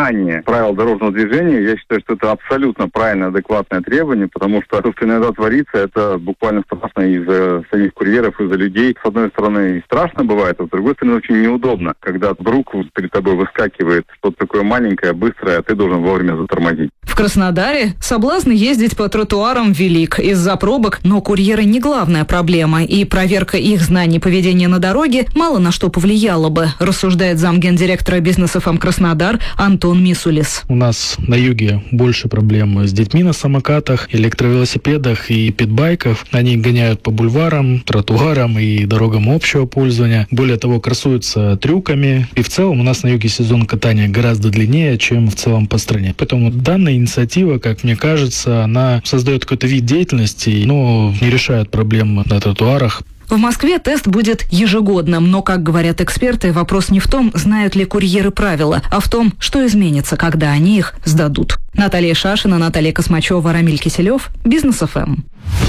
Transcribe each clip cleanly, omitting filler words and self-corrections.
знание правил дорожного движения, я считаю, что это абсолютно правильное, адекватное требование, потому что то, что иногда творится, это буквально страшно из-за самих курьеров, из-за людей. С одной стороны, страшно бывает, а с другой стороны, очень неудобно, когда вдруг перед тобой выскакивает что-то такое маленькое, быстрое, а ты должен вовремя затормозить. В Краснодаре соблазн ездить по тротуарам велик из-за пробок, но курьеры не главная проблема, и проверка их знаний поведения на дороге мало на что повлияла бы, рассуждает замгендиректора Бизнес ФМ Краснодар Антон Мисулис. У нас на юге больше проблем с детьми на самокатах, электровелосипедах и питбайках. Они гоняют по бульварам, тротуарам и дорогам общего пользования. Более того, красуются трюками. И в целом у нас на юге сезон катания гораздо длиннее, чем в целом по стране. Поэтому данная инициатива, как мне кажется, она создает какой-то вид деятельности, но не решает проблем на тротуарах. В Москве тест будет ежегодным, но, как говорят эксперты, вопрос не в том, знают ли курьеры правила, а в том, что изменится, когда они их сдадут. Наталья Шашина, Наталья Космачева, Рамиль Киселев, Бизнес ФМ.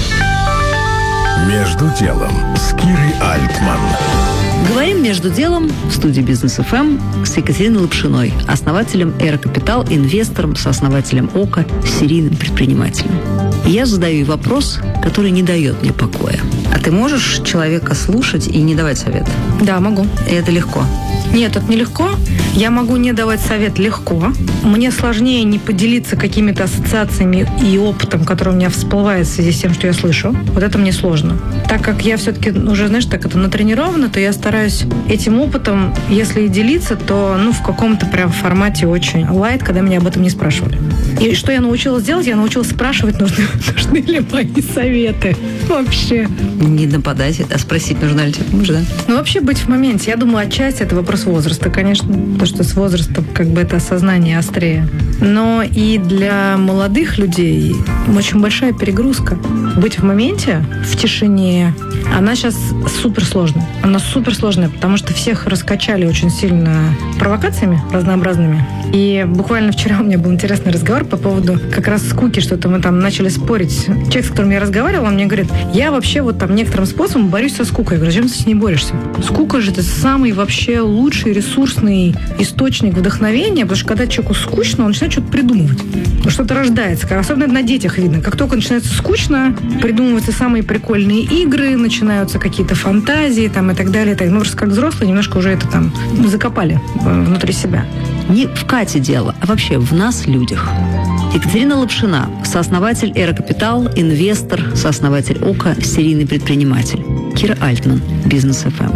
Между делом с Кирой Альтман. Говорим между делом в студии Бизнес ФМ с Екатериной Лапшиной, основателем Эра Капитал, инвестором, сооснователем ОКО, серийным предпринимателем. И я задаю ей вопрос, который не дает мне покоя. А ты можешь человека слушать и не давать совет? Да, могу. И это легко? Нет, это нелегко. Я могу не давать совет легко. Мне сложнее не поделиться какими-то ассоциациями и опытом, который у меня всплывает в связи с тем, что я слышу. Вот это мне сложно. Так как я все-таки уже, знаешь, так это натренирована, то я стараюсь этим опытом, если и делиться, то в каком-то прям формате очень лайт, когда меня об этом не спрашивали. И что я научилась делать? Я научилась спрашивать, нужны ли мои советы вообще. Не нападать, а спросить, нужна ли тебе помощь, да? Вообще быть в моменте. Я думаю, отчасти это вопрос возраста, конечно, потому что с возрастом это осознание острее. Но и для молодых людей очень большая перегрузка. Быть в моменте, в тишине, она сейчас суперсложная. Она суперсложная, потому что всех раскачали очень сильно провокациями разнообразными. И буквально вчера у меня был интересный разговор по поводу как раз скуки, что-то мы там начали спорить. Человек, с которым я разговаривала, он мне говорит, я вообще некоторым способом борюсь со скукой. Я говорю, зачем ты с ней борешься? Скука же это самый вообще лучший ресурсный источник вдохновения, потому что когда человеку скучно, он начинает что-то придумывать. Что-то рождается. Особенно это на детях видно. Как только начинается скучно, придумываются самые прикольные игры, начинаются какие-то фантазии и так далее. Мы просто как взрослые немножко уже это закопали внутри себя. Не в Кате дело, а вообще в нас, людях. Екатерина Лапшина, сооснователь Эра Капитал, инвестор, сооснователь ОКО, серийный предприниматель. Кира Альтман, Бизнес ФМ.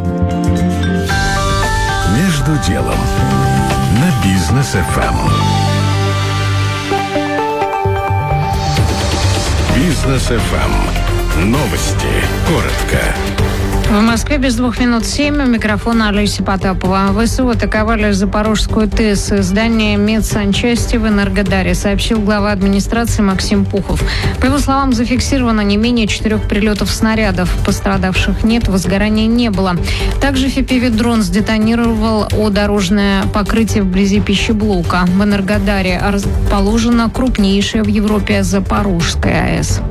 Между делом на Бизнес ФМ. Бизнес ФМ. Новости. Коротко. В Москве без 2 минут 7. У микрофона Олеся Потапова. ВСУ атаковали Запорожскую ТЭС и здание медсанчасти в Энергодаре, сообщил глава администрации Максим Пухов. По его словам, зафиксировано не менее 4 прилетов снарядов. Пострадавших нет, возгорания не было. Также FPV-дрон сдетонировал о дорожное покрытие вблизи пищеблока. В Энергодаре расположена крупнейшая в Европе Запорожская АЭС.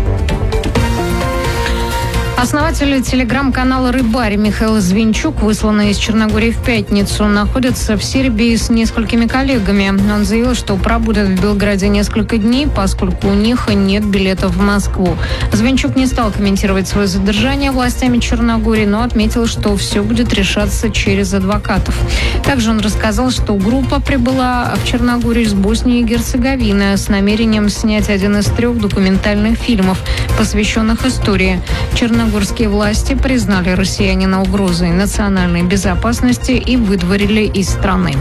Основатель телеграм-канала «Рыбарь» Михаил Звинчук, высланный из Черногории в пятницу, находится в Сербии с несколькими коллегами. Он заявил, что пробудет в Белграде несколько дней, поскольку у них нет билетов в Москву. Звинчук не стал комментировать свое задержание властями Черногории, но отметил, что все будет решаться через адвокатов. Также он рассказал, что группа прибыла в Черногорию из Боснии и Герцеговины с намерением снять один из 3 документальных фильмов, посвященных истории. Черногорские власти признали россиянина угрозой национальной безопасности и выдворили из страны.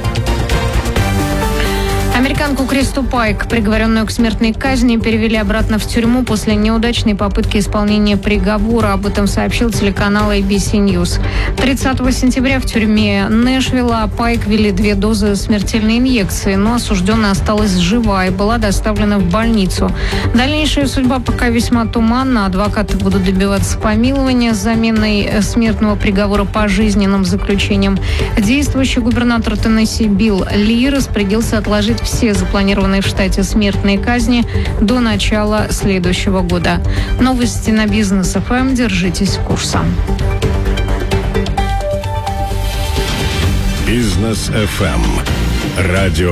Американку Кристу Пайк, приговоренную к смертной казни, перевели обратно в тюрьму после неудачной попытки исполнения приговора. Об этом сообщил телеканал ABC News. 30 сентября в тюрьме Нэшвилла Пайк ввели 2 дозы смертельной инъекции, но осужденная осталась жива и была доставлена в больницу. Дальнейшая судьба пока весьма туманна. Адвокаты будут добиваться помилования с заменой смертного приговора пожизненным заключением. Действующий губернатор Теннесси Билл Ли распорядился отложить все запланированные в штате смертные казни до начала следующего года. Новости на Бизнес ФМ. Держитесь курса. Бизнес ФМ. Радио